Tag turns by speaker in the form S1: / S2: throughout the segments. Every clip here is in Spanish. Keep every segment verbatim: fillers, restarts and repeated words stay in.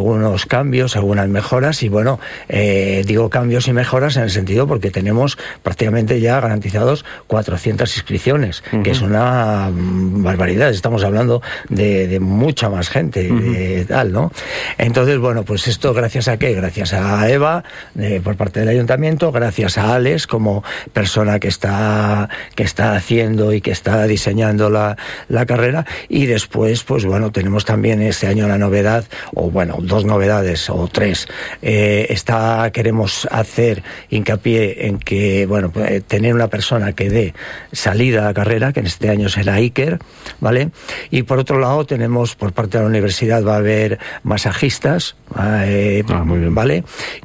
S1: algunos cambios, algunas mejoras y bueno, eh, digo cambios y mejoras en el sentido porque tenemos prácticamente ya garantizados cuatrocientas inscripciones, uh-huh. que es una barbaridad. Estamos hablando de, de mucha más gente, uh-huh. de tal, ¿no? Entonces, bueno, pues esto gracias a qué? Gracias a Eva, eh, por parte del ayuntamiento, gracias a Alex como persona que está que está haciendo y que está diseñando la, la carrera, y después, pues bueno, tenemos también este año la novedad, o bueno, dos novedades o tres. Eh, está, queremos hacer hincapié en que, bueno, pues, tener una persona que dé salida a la carrera, que en este año será Iker, ¿vale? Y por otro lado tenemos, por parte de la universidad va a haber masajistas, eh, ah, muy bien. ¿Vale?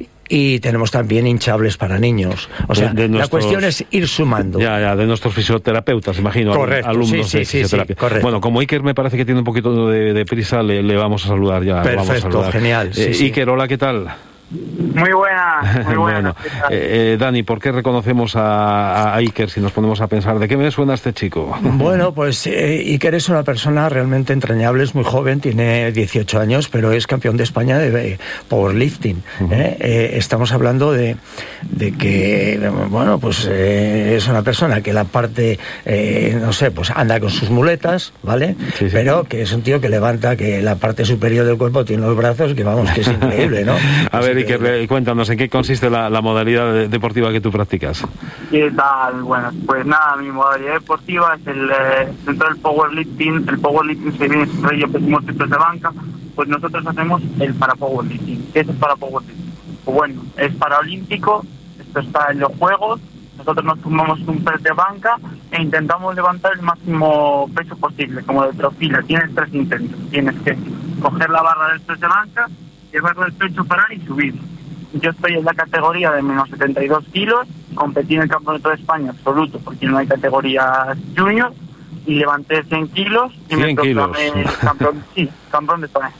S1: Y tenemos también hinchables para niños. O sea, de, de nuestros, la cuestión es ir sumando.
S2: Ya, ya, de nuestros fisioterapeutas, imagino.
S1: Correcto,
S2: alumnos
S1: sí,
S2: de
S1: sí,
S2: fisioterapia.
S1: Sí, correcto.
S2: Bueno, como Iker me parece que tiene un poquito de, de prisa, le, le vamos a saludar ya.
S1: Perfecto,
S2: vamos a saludar.
S1: Genial. Sí,
S2: eh,
S1: sí.
S2: Iker, hola, ¿qué tal?
S3: Muy buena, muy buena.
S2: Bueno, eh, eh, Dani, ¿por qué reconocemos a, a Iker si nos ponemos a pensar de qué me suena este chico?
S1: Bueno, pues eh, Iker es una persona realmente entrañable, es muy joven, tiene dieciocho años, pero es campeón de España de powerlifting. Uh-huh. ¿eh? Eh, estamos hablando de, de que, bueno, pues eh, es una persona que la parte, eh, no sé, pues anda con sus muletas, ¿vale? Sí, sí. Pero que es un tío que levanta, que la parte superior del cuerpo tiene los brazos, que vamos, que es increíble, ¿no?
S2: A ver, Iker, cuéntanos, ¿en qué consiste la, la modalidad deportiva que tú practicas?
S3: ¿Qué tal? Bueno, pues nada, mi modalidad deportiva es el eh, dentro del powerlifting. El powerlifting se viene rollo pesos de banca, pues nosotros hacemos el para powerlifting. ¿Qué es el para powerlifting? Pues bueno, es paraolímpico, esto está en los Juegos, nosotros nos tomamos un press de banca e intentamos levantar el máximo peso posible, como de trofila. Tienes tres intentos, tienes que coger la barra del press de banca, llevarlo al pecho, parar y subir. Yo estoy en la categoría de menos setenta y dos kilos, competí en el Campeonato de España absoluto, porque no hay categorías junior, y levanté cien kilos y me proclamé campeón, sí, campeón de España.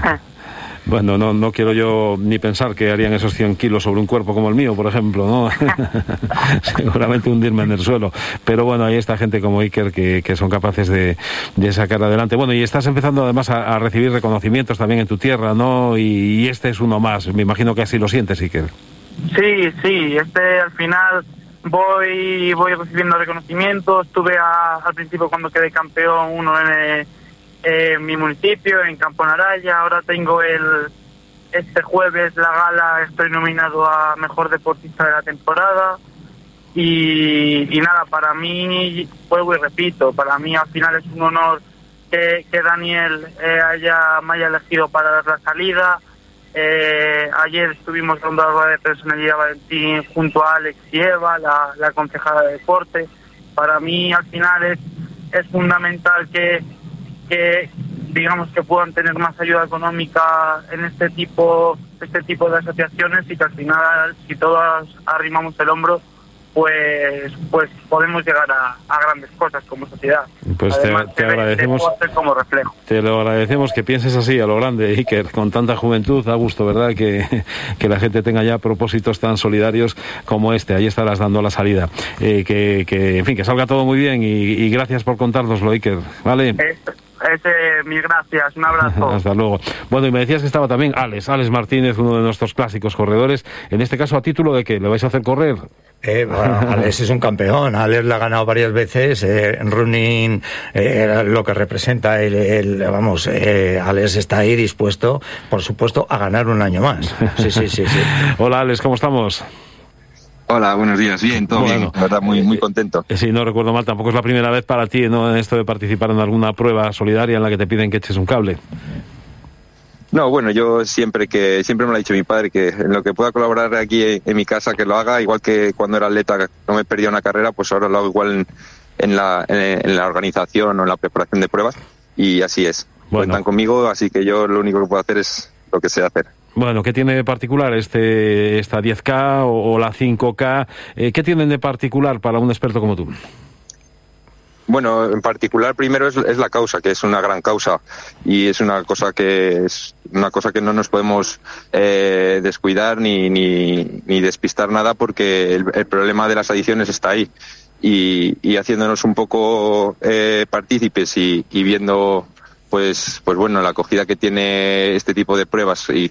S2: Bueno, no, no quiero yo ni pensar que harían esos cien kilos sobre un cuerpo como el mío, por ejemplo, ¿no? Seguramente hundirme en el suelo. Pero bueno, hay esta gente como Iker que, que son capaces de, de sacar adelante. Bueno, y estás empezando además a, a recibir reconocimientos también en tu tierra, ¿no? Y, y este es uno más. Me imagino que así lo sientes, Iker.
S3: Sí, sí. Este al final voy voy recibiendo reconocimientos. Tuve a, al principio cuando quedé campeón uno en... Eh, en mi municipio, en Campo Naraya. Ahora tengo el este jueves la gala, estoy nominado a Mejor Deportista de la Temporada y, y nada, para mí, juego y repito, para mí al final es un honor que, que Daniel eh, haya, me haya elegido para dar la salida. Eh, ayer estuvimos dando la rueda de personalidad Valentín junto a Alex y Eva, la, la concejala de deporte. Para mí al final es, es fundamental que que digamos que puedan tener más ayuda económica en este tipo este tipo de asociaciones y que al final si todos arrimamos el hombro pues pues podemos llegar a, a grandes cosas como sociedad.
S2: Pues Además, te, te agradecemos
S3: como reflejo.
S2: Te lo agradecemos que pienses así a lo grande, Iker, con tanta juventud. Da gusto, ¿verdad? Que, que la gente tenga ya propósitos tan solidarios como este. Ahí estarás dando la salida. Eh, que, que, en fin, que salga todo muy bien y, y gracias por contárnoslo, Iker. ¿Vale?
S3: Esto. Ese, mil gracias, un abrazo.
S2: Hasta luego. Bueno, y me decías que estaba también Alex, Alex Martínez, uno de nuestros clásicos corredores. En este caso, ¿a título de qué? ¿Le vais a hacer correr?
S1: Eh, bueno, Alex es un campeón. Alex la ha ganado varias veces. Eh, en running, eh, lo que representa el, el vamos, eh, Alex está ahí dispuesto, por supuesto, a ganar un año más. Sí, sí, sí, sí.
S2: Hola, Alex, ¿cómo estamos?
S4: Hola, buenos días. Bien, todo bueno, bien, la verdad, muy, muy contento.
S2: Si sí, no recuerdo mal, tampoco es la primera vez para ti, ¿no?, en esto de participar en alguna prueba solidaria en la que te piden que eches un cable.
S4: No, bueno, yo siempre que siempre me lo ha dicho mi padre, que en lo que pueda colaborar aquí en, en mi casa, que lo haga, igual que cuando era atleta no me perdía una carrera, pues ahora lo hago igual en, en, la, en, en la organización o en la preparación de pruebas, y así es. Bueno. Cuentan conmigo, así que yo lo único que puedo hacer es lo que sé hacer.
S2: Bueno, ¿qué tiene de particular este esta diez K o, o la cinco K? Eh, ¿Qué tienen de particular para un experto como tú?
S4: Bueno, en particular primero es, es la causa, que es una gran causa y es una cosa que es una cosa que no nos podemos eh, descuidar ni, ni, ni despistar nada, porque el, el problema de las adicciones está ahí, y, y haciéndonos un poco eh, partícipes y, y viendo pues pues bueno la acogida que tiene este tipo de pruebas y